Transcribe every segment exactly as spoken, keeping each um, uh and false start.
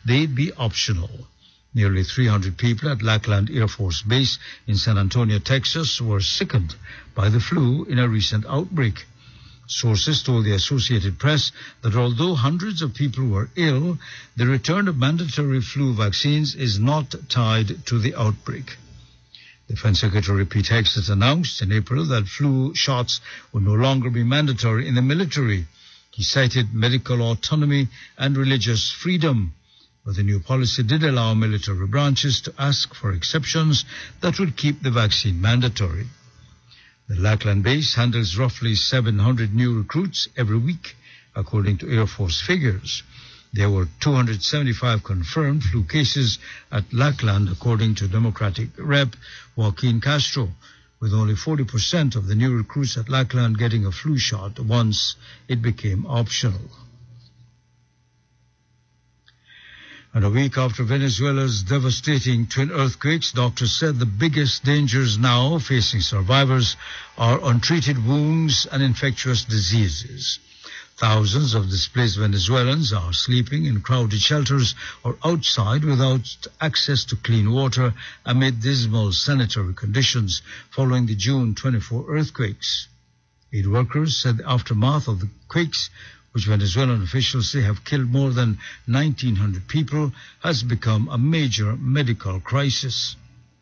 they'd be optional. Nearly three hundred people at Lackland Air Force Base in San Antonio, Texas, were sickened by the flu in a recent outbreak. Sources told the Associated Press that although hundreds of people were ill, the return of mandatory flu vaccines is not tied to the outbreak. Defense Secretary Pete Hegseth announced in April that flu shots would no longer be mandatory in the military. He cited medical autonomy and religious freedom. But the new policy did allow military branches to ask for exceptions that would keep the vaccine mandatory. The Lackland base handles roughly seven hundred new recruits every week, according to Air Force figures. There were two hundred seventy-five confirmed flu cases at Lackland, according to Democratic Rep Joaquin Castro, with only forty percent of the new recruits at Lackland getting a flu shot once it became optional. And a week after Venezuela's devastating twin earthquakes, doctors said the biggest dangers now facing survivors are untreated wounds and infectious diseases. Thousands of displaced Venezuelans are sleeping in crowded shelters or outside without access to clean water amid dismal sanitary conditions following the June twenty-fourth earthquakes. Aid workers said the aftermath of the quakes, which Venezuelan officials say have killed more than nineteen hundred people, has become a major medical crisis.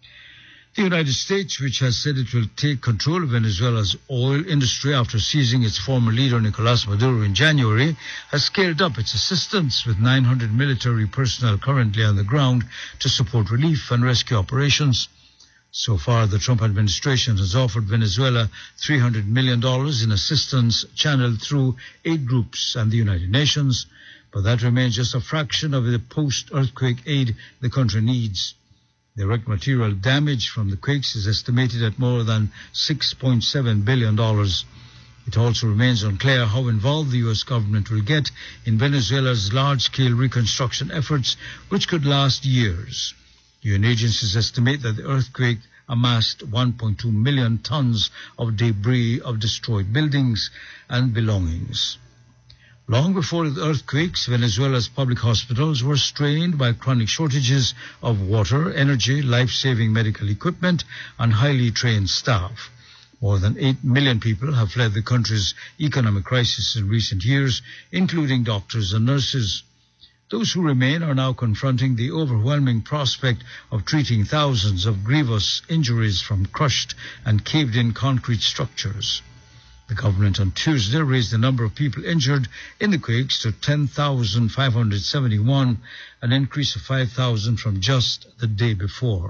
The United States, which has said it will take control of Venezuela's oil industry after seizing its former leader Nicolas Maduro in January, has scaled up its assistance with nine hundred military personnel currently on the ground to support relief and rescue operations. So far, the Trump administration has offered Venezuela three hundred million dollars in assistance channeled through aid groups and the United Nations, but that remains just a fraction of the post-earthquake aid the country needs. Direct material damage from the quakes is estimated at more than six point seven billion dollars. It also remains unclear how involved the U S government will get in Venezuela's large-scale reconstruction efforts, which could last years. U N agencies estimate that the earthquake amassed one point two million tons of debris of destroyed buildings and belongings. Long before the earthquakes, Venezuela's public hospitals were strained by chronic shortages of water, energy, life-saving medical equipment, and highly trained staff. More than eight million people have fled the country's economic crisis in recent years, including doctors and nurses. Those who remain are now confronting the overwhelming prospect of treating thousands of grievous injuries from crushed and caved-in concrete structures. The government on Tuesday raised the number of people injured in the quakes to ten thousand five hundred seventy-one, an increase of five thousand from just the day before.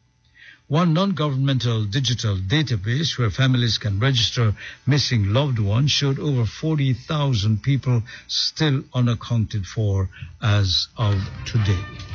One non-governmental digital database where families can register missing loved ones showed over forty thousand people still unaccounted for as of today.